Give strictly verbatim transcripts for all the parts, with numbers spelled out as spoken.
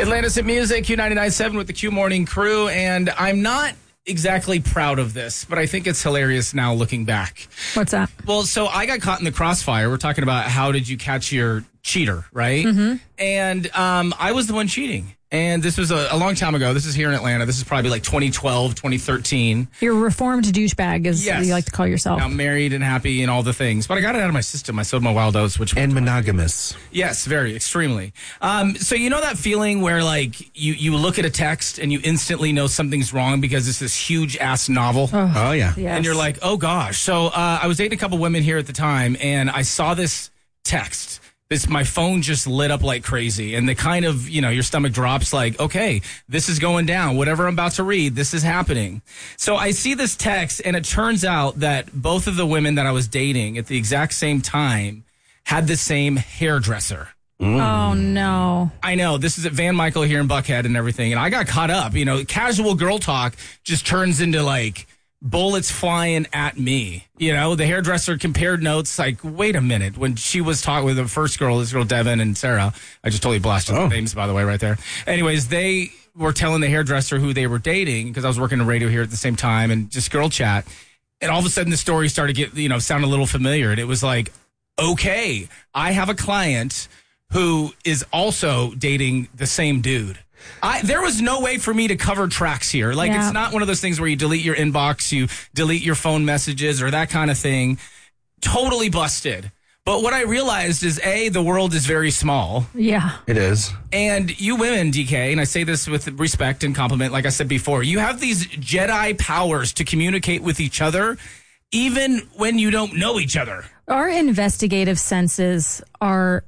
Atlantis at Music, Q ninety-nine point seven with the Q Morning Crew, and I'm not exactly proud of this, but I think it's hilarious now looking back. What's that? Well, so I got caught in the crossfire. We're talking about how did you catch your cheater, right? Mm-hmm. And um, I was the one cheating. And this was a, a long time ago. This is here in Atlanta. This is probably like twenty twelve, twenty thirteen. You're a reformed douchebag, as Yes. you like to call yourself. I'm married and happy and all the things. But I got it out of my system. I sowed my wild oats. Which And monogamous. Yes, very, extremely. Um, so you know that feeling where like you, you look at a text and you instantly know something's wrong because it's this huge-ass novel? Oh, Oh, yeah. yes. And you're like, oh, gosh. So uh, I was dating a couple women here at the time, and I saw this text. This, my phone just lit up like crazy, and the kind of, you know, your stomach drops like, okay, this is going down. Whatever I'm about to read, this is happening. So I see this text, and it turns out that both of the women that I was dating at the exact same time had the same hairdresser. Oh, no. I know. This is at Van Michael here in Buckhead and everything, and I got caught up. You know, casual girl talk just turns into like bullets flying at me. You know, the hairdresser compared notes like, wait a minute. When she was talking with the first girl, this girl, Devin and Sarah, I just totally blasted Oh. the names, by the way, right there. Anyways, they were telling the hairdresser who they were dating because I was working in radio here at the same time and just girl chat. And all of a sudden the story started to get, you know, sound a little familiar. And it was like, okay, I have a client who is also dating the same dude. I, there was no way for me to cover tracks here. Like, Yeah. it's not one of those things where you delete your inbox, you delete your phone messages or that kind of thing. Totally busted. But what I realized is, A, the world is very small. Yeah. It is. And you women, D K, and I say this with respect and compliment, like I said before, you have these Jedi powers to communicate with each other, even when you don't know each other. Our investigative senses are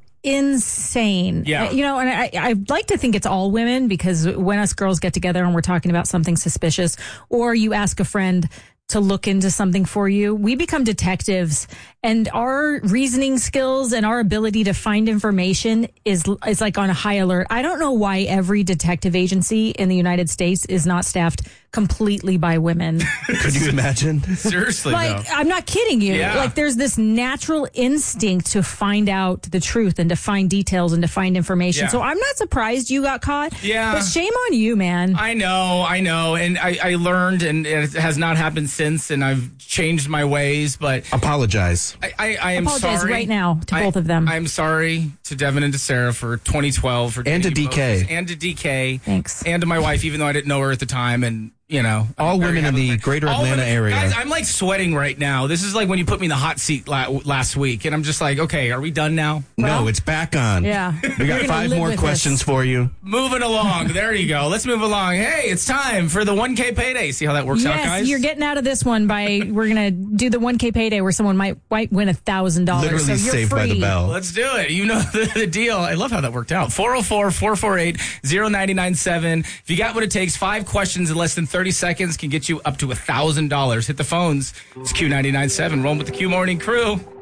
insane. Yeah. Uh, You know, and I, I'd like to think it's all women, because when us girls get together and we're talking about something suspicious, or you ask a friend to look into something for you, we become detectives, and our reasoning skills and our ability to find information is is like on a high alert. I don't know why every detective agency in the United States is not staffed completely by women. Could you imagine? Seriously, Like, though. I'm not kidding you. Yeah. Like, there's this natural instinct to find out the truth and to find details and to find information. Yeah. So I'm not surprised you got caught. Yeah. But shame on you, man. I know, I know. And I, I learned, and it has not happened since, and I've changed my ways, but Apologize. I, I, I am Apologize sorry. right now to I- both of them. I'm sorry to Devin and to Sarah for twenty twelve. For And to dating D K. both, And to D K. Thanks. And to my wife, even though I didn't know her at the time. And, you know. I'm All very women in happy the with her. greater All Atlanta women- area. Guys, I'm like sweating right now. This is like when you put me in the hot seat la- last week. And I'm just like, okay, are we done now? No, it's back on. Yeah. We You're got gonna five live more with questions this. for you. Moving along. There you go. Let's move along. Hey, it's time for the one K payday. See how that works out, Yes, guys? you're getting out of this one by, we're going to do the one K payday where someone might, might win one thousand dollars. Literally so you're saved by the free. bell. Let's do it. You know the, the deal. I love how that worked out. four oh four, four four eight, oh nine nine seven. If you got what it takes, five questions in less than thirty seconds can get you up to one thousand dollars. Hit the phones. It's Q ninety-nine point seven. Rolling with the Q Morning Crew.